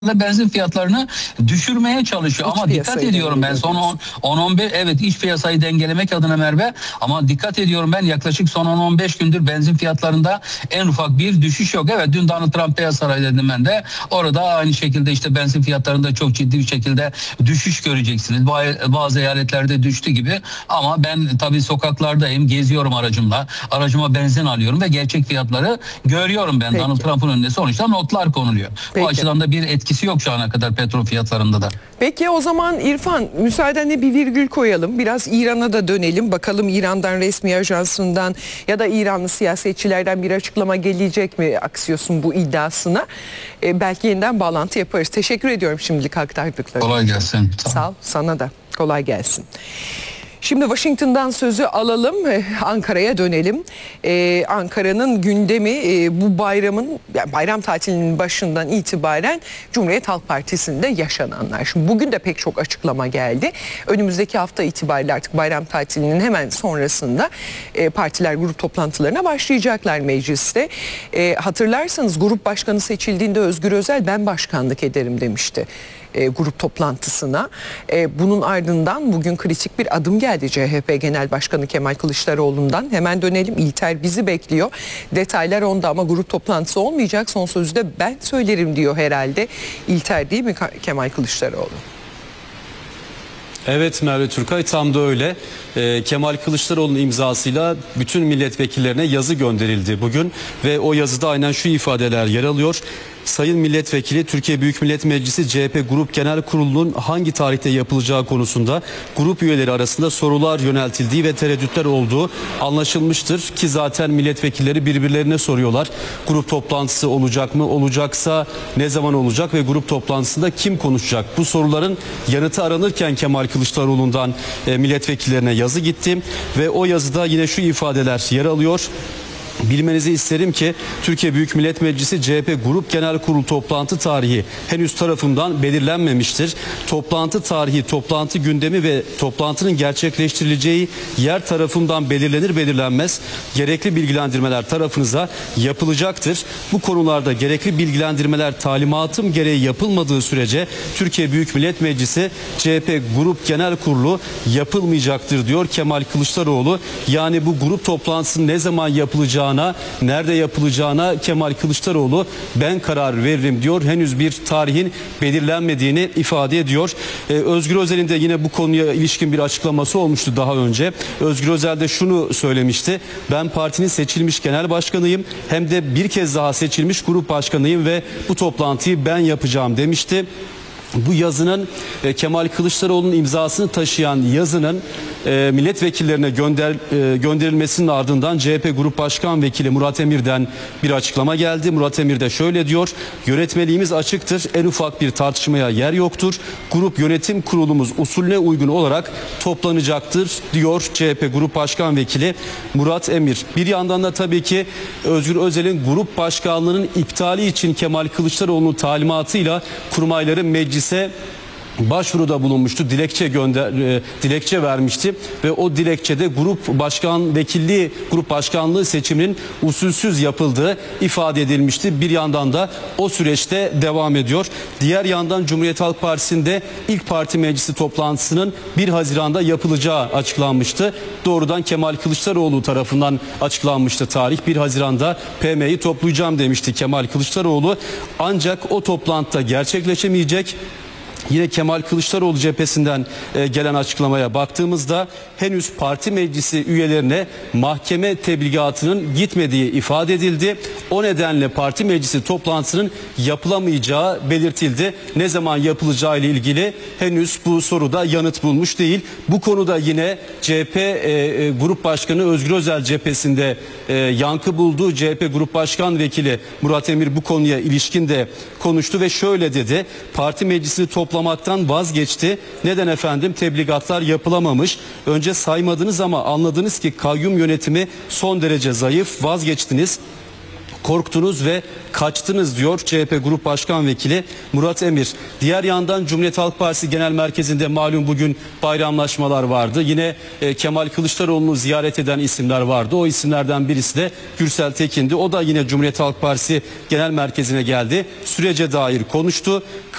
ve benzin fiyatlarını düşürmeye çalışıyor. İç Ama dikkat ediyorum ben son 10-15 evet iç piyasayı dengelemek adına Merve, ama dikkat ediyorum ben yaklaşık son 10-15 gündür benzin fiyatlarında en ufak bir düşüş yok. Evet, dün Donald Trump Beyaz Saray dedim ben de, orada aynı şekilde işte benzin fiyatlarında çok ciddi bir şekilde düşüş göreceksiniz. Bazı eyaletlerde düştü gibi, ama ben tabii sokaklardayım, geziyorum aracıma benzin alıyorum ve gerçek fiyatları görüyorum ben. Peki. Donald Trump'ın önüne sonuçta notlar konuluyor. Peki. O açıdan da bir etkisi yok şu ana kadar petrol fiyatlarında da. Peki o zaman İrfan, müsaadenle bir virgül koyalım. Biraz İran'a da dönelim. Bakalım İran'dan, resmi ajansından ya da İranlı siyasetçilerden bir açıklama gelecek mi Axios'un bu iddiasına? Belki yeniden bağlantı yaparız. Teşekkür ediyorum şimdilik aktardıklarım. Kolay gelsin. Sağ ol, sana da. Kolay gelsin. Şimdi Washington'dan sözü alalım, Ankara'ya dönelim. Ankara'nın gündemi bu bayramın, yani bayram tatilinin başından itibaren Cumhuriyet Halk Partisi'nde yaşananlar. Şimdi bugün de pek çok açıklama geldi. Önümüzdeki hafta itibariyle artık bayram tatilinin hemen sonrasında partiler grup toplantılarına başlayacaklar mecliste. Hatırlarsanız grup başkanı seçildiğinde Özgür Özel ben başkanlık ederim demişti grup toplantısına. Bunun ardından bugün kritik bir adım geldi CHP Genel Başkanı Kemal Kılıçdaroğlu'ndan. Hemen dönelim. İlter bizi bekliyor. Detaylar onda, ama grup toplantısı olmayacak. Son sözü de ben söylerim diyor herhalde. İlter değil mi Kemal Kılıçdaroğlu? Evet Merve Türkay, tam da öyle. Kemal Kılıçdaroğlu'nun imzasıyla bütün milletvekillerine yazı gönderildi bugün ve o yazıda aynen şu ifadeler yer alıyor. Sayın Milletvekili, Türkiye Büyük Millet Meclisi CHP Grup Genel Kurulu'nun hangi tarihte yapılacağı konusunda grup üyeleri arasında sorular yöneltildiği ve tereddütler olduğu anlaşılmıştır ki zaten milletvekilleri birbirlerine soruyorlar. Grup toplantısı olacak mı? Olacaksa ne zaman olacak ve grup toplantısında kim konuşacak? Bu soruların yanıtı aranırken Kemal Kılıçdaroğlu'ndan milletvekillerine yazı gitti ve o yazıda yine şu ifadeler yer alıyor. Bilmenizi isterim ki Türkiye Büyük Millet Meclisi CHP Grup Genel Kurulu toplantı tarihi henüz tarafından belirlenmemiştir. Toplantı tarihi, toplantı gündemi ve toplantının gerçekleştirileceği yer tarafından belirlenir belirlenmez gerekli bilgilendirmeler tarafınıza yapılacaktır. Bu konularda gerekli bilgilendirmeler talimatım gereği yapılmadığı sürece Türkiye Büyük Millet Meclisi CHP Grup Genel Kurulu yapılmayacaktır diyor Kemal Kılıçdaroğlu. Yani bu grup toplantısının ne zaman yapılacağını, nerede yapılacağına Kemal Kılıçdaroğlu ben karar veririm diyor. Henüz bir tarihin belirlenmediğini ifade ediyor. Özgür Özel'in de yine bu konuya ilişkin bir açıklaması olmuştu daha önce. Özgür Özel de şunu söylemişti. Ben partinin seçilmiş genel başkanıyım, hem de bir kez daha seçilmiş grup başkanıyım ve bu toplantıyı ben yapacağım demişti. Bu yazının Kemal Kılıçdaroğlu'nun imzasını taşıyan yazının milletvekillerine gönderilmesinin ardından CHP Grup Başkan Vekili Murat Emir'den bir açıklama geldi. Murat Emir de şöyle diyor: yönetmeliğimiz açıktır, en ufak bir tartışmaya yer yoktur. Grup yönetim kurulumuz usulüne uygun olarak toplanacaktır diyor CHP Grup Başkan Vekili Murat Emir. Bir yandan da tabii ki Özgür Özel'in grup başkanlığının iptali için Kemal Kılıçdaroğlu'nun talimatıyla kurmayların meclise başvuruda bulunmuştu. Dilekçe vermişti ve o dilekçede grup başkanlığı seçiminin usulsüz yapıldığı ifade edilmişti. Bir yandan da o süreçte devam ediyor. Diğer yandan Cumhuriyet Halk Partisi'nde ilk parti meclisi toplantısının 1 Haziran'da yapılacağı açıklanmıştı. Doğrudan Kemal Kılıçdaroğlu tarafından açıklanmıştı tarih. 1 Haziran'da PM'yi toplayacağım demişti Kemal Kılıçdaroğlu. Ancak o toplantıda gerçekleşemeyecek. Yine Kemal Kılıçdaroğlu cephesinden gelen açıklamaya baktığımızda henüz parti meclisi üyelerine mahkeme tebligatının gitmediği ifade edildi. O nedenle parti meclisi toplantısının yapılamayacağı belirtildi. Ne zaman yapılacağı ile ilgili henüz bu soruda yanıt bulmuş değil. Bu konuda yine CHP Grup Başkanı Özgür Özel cephesinde yankı buldu. CHP Grup Başkan Vekili Murat Emir bu konuya ilişkin de konuştu ve şöyle dedi: parti meclisini toplamaktan vazgeçti. Neden efendim? Tebligatlar yapılamamış. Önce saymadınız ama anladınız ki kayyum yönetimi son derece zayıf. Vazgeçtiniz. korktunuz ve kaçtınız diyor CHP Grup Başkan Vekili Murat Emir. Diğer yandan Cumhuriyet Halk Partisi Genel Merkezi'nde malum bugün bayramlaşmalar vardı. Yine Kemal Kılıçdaroğlu'nu ziyaret eden isimler vardı. O isimlerden birisi de Gürsel Tekin'di. O da yine Cumhuriyet Halk Partisi Genel Merkezi'ne geldi. Sürece dair konuştu.